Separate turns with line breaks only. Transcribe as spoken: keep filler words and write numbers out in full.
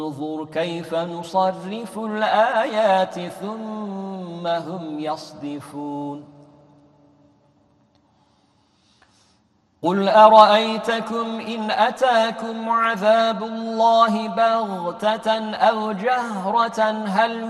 انظر كيف نصرف الآيات ثم هم يصدفون قل أرأيتكم إن أتاكم عذاب الله بغتة أو جهرة هل